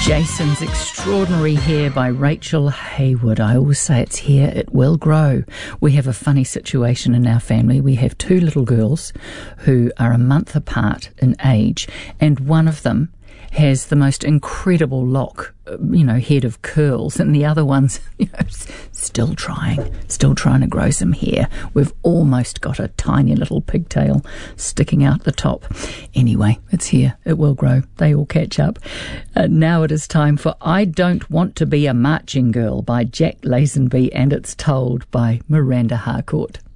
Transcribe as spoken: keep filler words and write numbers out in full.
Jason's Extraordinary Hair by Rachel Haywood. I always say it's hair, it will grow. We have a funny situation in our family. We have two little girls who are a month apart in age, and one of them has the most incredible lock, you know, head of curls, and the other one's, you know, still trying, still trying to grow some hair. We've almost got a tiny little pigtail sticking out the top. Anyway, it's here. It will grow. They all catch up. Uh, now it is time for I Don't Want to Be a Marching Girl by Jack Lazenby, and it's told by Miranda Harcourt.